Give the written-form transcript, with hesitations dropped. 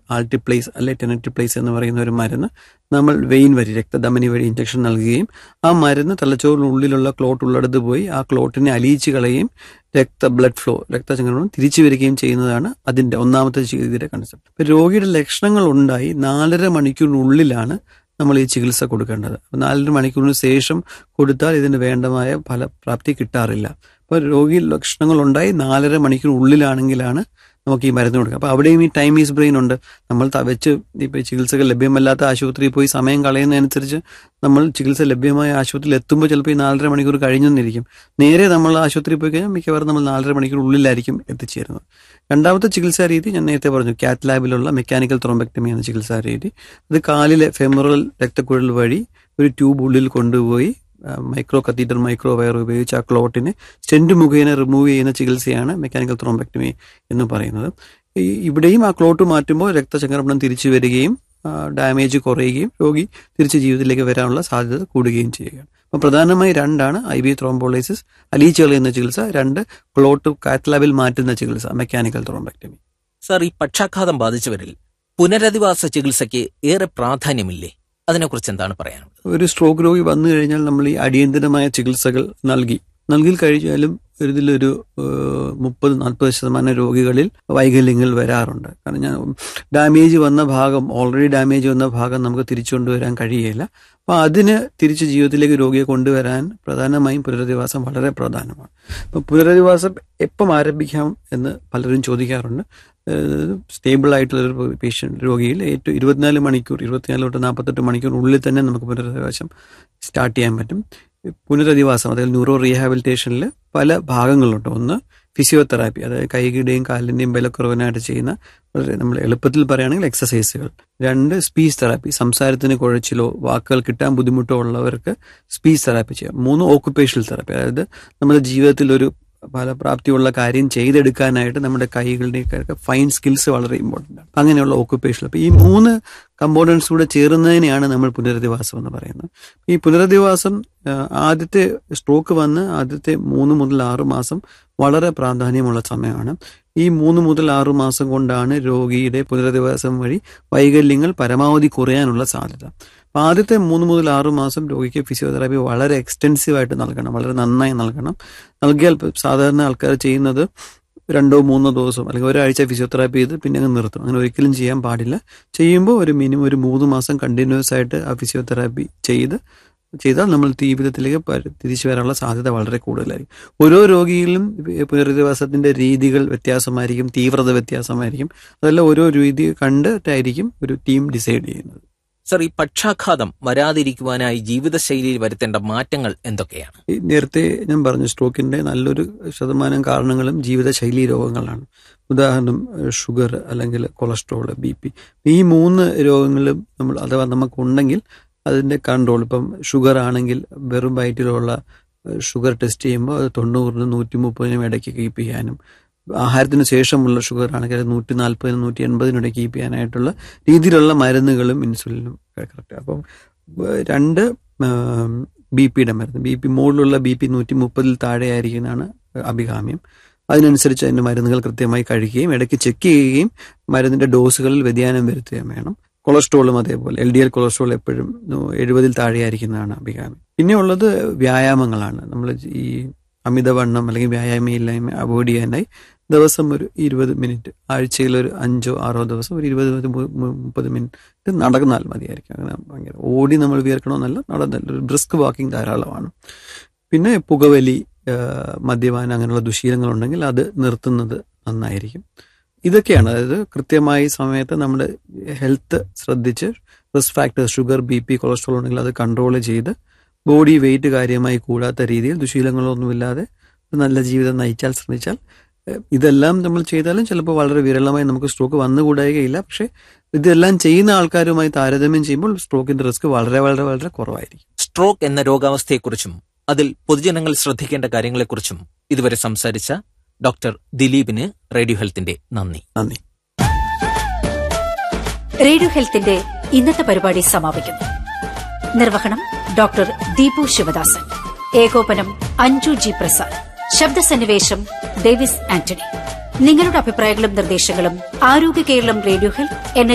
ആൾട്ടിപ്ലേസ് അല്ലെ ടെനറ്റിപ്ലേസ് എന്ന് പറയുന്ന ഒരു മരുന്ന് നമ്മൾ വെയിൻ വഴി രക്തധമനി വഴി ഇഞ്ചക്ഷൻ നൽകുകയും ആ മരുന്ന് തലച്ചോറിനുള്ളിലുള്ള ക്ലോട്ട് ഉള്ളിടത്ത് പോയി ആ ക്ലോട്ടിനെ അലിയിച്ച് കളയുകയും ബ്ലഡ് ഫ്ലോ രക്തചംക്രമണം തിരിച്ചു വരികയും ചെയ്യുന്നതാണ് അതിന്റെ ഒന്നാമത്തെ ചികിത്സയുടെ കൺസെപ്റ്റ്. ഇപ്പൊ രോഗിയുടെ ലക്ഷണങ്ങൾ ഉണ്ടായി 4.5 മണിക്കൂറിനുള്ളിലാണ് നമ്മൾ ഈ ചികിത്സ കൊടുക്കേണ്ടത്. 4.5 മണിക്കൂറിന് ശേഷം കൊടുത്താൽ ഇതിന് വേണ്ടമായ ഫലപ്രാപ്തി കിട്ടാറില്ല. അപ്പോൾ രോഗി ലക്ഷണങ്ങൾ ഉണ്ടായി 4.5 മണിക്കൂറിനുള്ളിലാണെങ്കിലാണ് നമുക്ക് ഈ മരുന്ന് കൊടുക്കുക. അപ്പോൾ അവിടെയും ഈ ടൈം ഈസ് ബ്രെയിൻ ഉണ്ട്. നമ്മൾ വെച്ച് ഇപ്പോൾ ചികിത്സകൾ ലഭ്യമല്ലാത്ത ആശുപത്രിയിൽ പോയി സമയം കളയുന്നതനുസരിച്ച് നമ്മൾ ചികിത്സ ലഭ്യമായ ആശുപത്രിയിൽ എത്തുമ്പോൾ ചിലപ്പോൾ ഈ 4.5 മണിക്കൂർ കഴിഞ്ഞെന്നിരിക്കും. നേരെ നമ്മൾ ആശുപത്രിയിൽ പോയി കഴിഞ്ഞാൽ മിക്കവാറും നമ്മൾ 4.5 മണിക്കൂറിനുള്ളിലായിരിക്കും എത്തിച്ചേരുന്നത്. രണ്ടാമത്തെ ചികിത്സാ രീതി ഞാൻ നേരത്തെ പറഞ്ഞു, കാത്ത് ലാബിലുള്ള മെക്കാനിക്കൽ ത്രോംബെക്ടമി എന്ന ചികിത്സാ രീതി. അത് കാലിലെ ഫെമറൽ രക്തക്കുഴൽ വഴി ഒരു ട്യൂബ് ഉള്ളിൽ കൊണ്ടുപോയി മൈക്രോ കത്തീറ്റർ മൈക്രോ വയർ ഉപയോഗിച്ച് ആ ക്ലോട്ടിനെ സ്റ്റെന്റ് മുഖേന റിമൂവ് ചെയ്യുന്ന ചികിത്സയാണ് മെക്കാനിക്കൽ ത്രോംബെക്ടമി എന്ന് പറയുന്നത്. ഇവിടെയും ആ ക്ലോട്ട് മാറ്റുമ്പോൾ രക്തചംക്രമണം തിരിച്ചു വരികയും ഡാമേജ് കുറയുകയും രോഗി തിരിച്ച് ജീവിതത്തിലേക്ക് വരാനുള്ള സാധ്യത കൂടുകയും ചെയ്യുകയാണ്. അപ്പോൾ പ്രധാനമായി രണ്ടാണ്: IV ത്രോംബോളൈസിസ് അലിയിച്ച് കളയുന്ന ചികിത്സ, 2 ക്ലോട്ട് കാത്ത് ലാബിൽ മാറ്റുന്ന ചികിത്സ മെക്കാനിക്കൽ ത്രോംബെക്ടമി. സർ, ഈ പക്ഷാഘാതം ബാധിച്ചവരിൽ പുനരധിവാസ ചികിത്സയ്ക്ക് ഏറെ പ്രാധാന്യമില്ലേ? അതിനെക്കുറിച്ച് എന്താണ് പറയാനുള്ളത്? ഒരു സ്ട്രോക്ക് രോഗി വന്നു കഴിഞ്ഞാൽ നമ്മൾ ഈ അടിയന്തരമായ ചികിത്സകൾ നൽകി കഴിഞ്ഞാലും ഇതിലൊരു 30-40% രോഗികളിൽ വൈകല്യങ്ങൾ വരാറുണ്ട്. കാരണം ഡാമേജ് വന്ന ഭാഗം നമുക്ക് തിരിച്ചു കൊണ്ടുവരാൻ കഴിയില്ല. അപ്പോൾ അതിന് തിരിച്ച് ജീവിതത്തിലേക്ക് രോഗിയെ കൊണ്ടുവരാൻ പ്രധാനമായും പുനരധിവാസം വളരെ പ്രധാനമാണ്. അപ്പോൾ പുനരധിവാസം എപ്പം ആരംഭിക്കാം എന്ന് പലരും ചോദിക്കാറുണ്ട്. സ്റ്റേബിൾ ആയിട്ടുള്ളൊരു രോഗിയിൽ ഏറ്റവും 24 തൊട്ട് 48 മണിക്കൂറിനുള്ളിൽ തന്നെ നമുക്ക് പുനരധിവാസം സ്റ്റാർട്ട് ചെയ്യാൻ പറ്റും. പുനരധിവാസം അതായത് ന്യൂറോ റീഹാബിലിറ്റേഷനിൽ പല ഭാഗങ്ങളുണ്ട്. ഒന്ന് ഫിസിയോതെറാപ്പി, അതായത് കൈയുടെയും കാലിന്റെയും ബലക്കുറവിനായിട്ട് ചെയ്യുന്ന വളരെ നമ്മൾ എളുപ്പത്തിൽ പറയുകയാണെങ്കിൽ എക്സസൈസുകൾ. 2 സ്പീച്ച് തെറാപ്പി, സംസാരത്തിന് കുഴച്ചിലോ വാക്കുകൾ കിട്ടാൻ ബുദ്ധിമുട്ടോ ഉള്ളവർക്ക് സ്പീച്ച് തെറാപ്പി ചെയ്യാം. 3 ഓക്കുപേഷണൽ തെറാപ്പി, അതായത് നമ്മുടെ ജീവിതത്തിൽ ഒരു ഫലപ്രാപ്തിയുള്ള കാര്യം ചെയ്തെടുക്കാനായിട്ട് നമ്മുടെ കൈകളുടെയൊക്കെ ഫൈൻ സ്കിൽസ് വളരെ ഇമ്പോർട്ടൻ്റ് ആണ്. അങ്ങനെയുള്ള ഓക്കുപേഷൻ. അപ്പോൾ ഈ 3 കമ്പോണൻസ് കൂടെ ചേരുന്നതിനെയാണ് നമ്മൾ പുനരധിവാസം എന്ന് പറയുന്നത്. ഈ പുനരധിവാസം ആദ്യത്തെ സ്ട്രോക്ക് വന്ന് ആദ്യത്തെ 3 മുതൽ 6 മാസം വളരെ പ്രാധാന്യമുള്ള സമയമാണ്. ഈ 3 മുതൽ 6 മാസം കൊണ്ടാണ് രോഗിയുടെ പുനരധിവാസം വഴി വൈകല്യങ്ങൾ പരമാവധി കുറയാനുള്ള സാധ്യത. ആദ്യത്തെ 3 മുതൽ 6 മാസം രോഗിക്ക് ഫിസിയോതെറാപ്പി വളരെ എക്സ്റ്റെൻസീവായിട്ട് നൽകണം, വളരെ നന്നായി നൽകണം. നൽകിയാൽ സാധാരണ ആൾക്കാർ ചെയ്യുന്നത് 2-3 ദിവസം അല്ലെങ്കിൽ ഒരാഴ്ച ഫിസിയോതെറാപ്പി ചെയ്ത് പിന്നെ അങ്ങ് നിർത്തും. അങ്ങനെ ഒരിക്കലും ചെയ്യാൻ പാടില്ല. ചെയ്യുമ്പോൾ ഒരു മിനിമം ഒരു 3 മാസം കണ്ടിന്യൂസ് ആയിട്ട് ആ ഫിസിയോതെറാപ്പി ചെയ്താൽ നമ്മൾ ജീവിതത്തിലേക്ക് തിരിച്ചു വരാനുള്ള സാധ്യത വളരെ കൂടുതലായിരിക്കും. ഓരോ രോഗിയിലും പുനരധിവാസത്തിന്റെ രീതികൾ വ്യത്യാസമായിരിക്കും, തീവ്രത വ്യത്യാസമായിരിക്കും. അതെല്ലാം ഓരോ രീതി കണ്ടിട്ടായിരിക്കും ഒരു ടീം ഡിസൈഡ് ചെയ്യുന്നത്. സർ, ഈ പക്ഷാഘാതം വരാതിരിക്കുവാനായി ജീവിതശൈലിയിൽ വരുത്തേണ്ട മാറ്റങ്ങൾ എന്തൊക്കെയാണ്? നേരത്തെ ഞാൻ പറഞ്ഞു, സ്ട്രോക്കിന്റെ നല്ലൊരു ശതമാനം കാരണങ്ങളും ജീവിതശൈലി രോഗങ്ങളാണ്. ഉദാഹരണം ഷുഗർ അല്ലെങ്കിൽ കൊളസ്ട്രോൾ, BP. ഈ 3 രോഗങ്ങളും അഥവാ നമുക്കുണ്ടെങ്കിൽ അതിന്റെ കൺട്രോൾ, ഇപ്പം ഷുഗർ ആണെങ്കിൽ വെറും വയറ്റിലുള്ള ഷുഗർ ടെസ്റ്റ് ചെയ്യുമ്പോൾ അത് 90-നും 130-നും ഇടയ്ക്ക് കീപ്പ് ചെയ്യാനും, ആഹാരത്തിന് ശേഷമുള്ള ഷുഗർ ആണെങ്കിൽ 140-നും 180-നും ഇടയ്ക്ക് കീപ്പ് ചെയ്യാനായിട്ടുള്ള രീതിയിലുള്ള മരുന്നുകളും ഇൻസുലിനും കറക്റ്റ്. അപ്പം 2 BP-യുടെ മരുന്ന്, BP മുകളിലുള്ള BP 130-ൽ താഴെ ആയിരിക്കുന്നതാണ് അഭികാമ്യം. അതിനനുസരിച്ച് അതിൻ്റെ മരുന്നുകൾ കൃത്യമായി കഴിക്കുകയും ഇടയ്ക്ക് ചെക്ക് ചെയ്യുകയും മരുന്നിന്റെ ഡോസുകളിൽ വ്യതിയാനം വരുത്തുകയും വേണം. കൊളസ്ട്രോളും അതേപോലെ LDL കൊളസ്ട്രോൾ എപ്പോഴും 70-ൽ താഴെയായിരിക്കുന്നതാണ് അഭികാമ്യം. പിന്നെ ഉള്ളത് വ്യായാമങ്ങളാണ്. നമ്മൾ ഈ അമിതവണ്ണം അല്ലെങ്കിൽ വ്യായാമയില്ലായ്മ അവോയ്ഡ് ചെയ്യാനായി ദിവസം ഒരു 20 മിനിറ്റ്, ആഴ്ചയിൽ ഒരു 5-6 ദിവസം ഒരു 20-30 മിനിറ്റ് നടന്നാൽ മതിയായിരിക്കും. അങ്ങനെ ഭയങ്കര ഓടി നമ്മൾ വിയർക്കണമെന്നല്ല, ഒരു ബ്രിസ്ക് വാക്കിംഗ് ധാരാളമാണ്. പിന്നെ പുകവലി, മദ്യപാനം അങ്ങനെയുള്ള ദുശീലങ്ങളുണ്ടെങ്കിൽ അത് നിർത്തുന്നത് നന്നായിരിക്കും. ഇതൊക്കെയാണ്. അതായത് കൃത്യമായി സമയത്ത് നമ്മുടെ ഹെൽത്ത് ശ്രദ്ധിച്ച് risk factors sugar, BP, cholesterol ഉണ്ടെങ്കിൽ അത് കൺട്രോൾ ചെയ്ത് ബോഡി വെയിറ്റ് കാര്യമായി കൂടാത്ത രീതിയിൽ ദുശീലങ്ങളൊന്നുമില്ലാതെ നല്ല ജീവിതം നയിച്ചാൽ ശ്രമിച്ചാൽ, ഇതെല്ലാം നമ്മൾ ചെയ്താലും ചിലപ്പോൾ വളരെ വിരളമായി നമുക്ക് സ്ട്രോക്ക് വന്നുകൂടായികയില്ല. പക്ഷെ ഇതെല്ലാം ചെയ്യുന്ന ആൾക്കാരുമായി താരതമ്യം ചെയ്യുമ്പോൾ സ്ട്രോക്കിന്റെ റിസ്ക് വളരെ വളരെ വളരെ കുറവായിരിക്കും. സ്ട്രോക്ക് എന്ന രോഗാവസ്ഥയെക്കുറിച്ചും അതിൽ പൊതുജനങ്ങൾ ശ്രദ്ധിക്കേണ്ട കാര്യങ്ങളെക്കുറിച്ചും ഇതുവരെ സംസാരിച്ച ഡോക്ടർ ദിലീപിന് റേഡിയോ ഹെൽത്തിന്റെ നന്ദി. റേഡിയോ ഹെൽത്തിന്റെ ഇന്നത്തെ പരിപാടി സമാപിക്കുന്നു. നിർവഹണം ഡോക്ടർ ദീപു ശിവദാസൻ, ഏകോപനം അഞ്ജു G പ്രസാദ്, ശബ്ദസന്നിവേശം ഡേവിസ് ആന്റണി. നിങ്ങളുടെ അഭിപ്രായങ്ങളും നിർദ്ദേശങ്ങളും ആരോഗ്യ കേരളം റേഡിയോ ഹെൽത്ത്